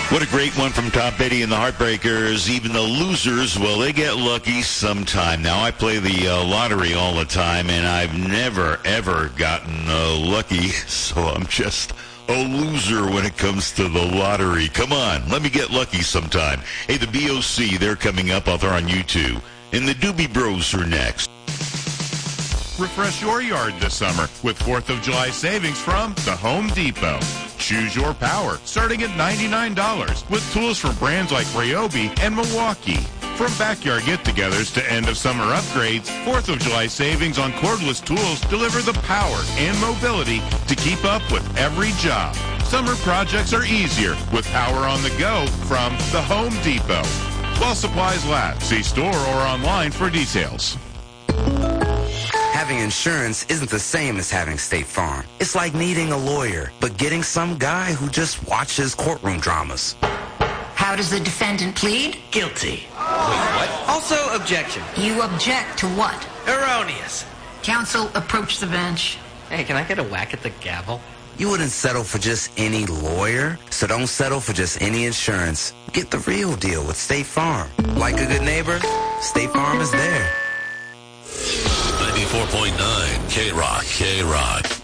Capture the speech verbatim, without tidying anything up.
What a great one from Tom Petty and the Heartbreakers. Even the losers, well, they get lucky sometime. Now, I play the uh, lottery all the time, and I've never, ever gotten uh, lucky, so I'm just a loser when it comes to the lottery. Come on, let me get lucky sometime. Hey, the B O C, they're coming up out there on YouTube. And the Doobie Bros are next. Refresh your yard this summer with fourth of July savings from the Home Depot. Choose your power, starting at ninety-nine dollars, with tools from brands like Ryobi and Milwaukee. From backyard get-togethers to end-of-summer upgrades, fourth of July savings on cordless tools deliver the power and mobility to keep up with every job. Summer projects are easier with power on the go from the Home Depot. While supplies last, see store or online for details. Having insurance isn't the same as having State Farm. It's like needing a lawyer, but getting some guy who just watches courtroom dramas. How does the defendant plead? Guilty. Wait, what? Also, objection. You object to what? Erroneous. Counsel, approach the bench. Hey, can I get a whack at the gavel? You wouldn't settle for just any lawyer, so don't settle for just any insurance. Get the real deal with State Farm. Like a good neighbor, State Farm is there. ninety-four point nine K-Rock, K-Rock.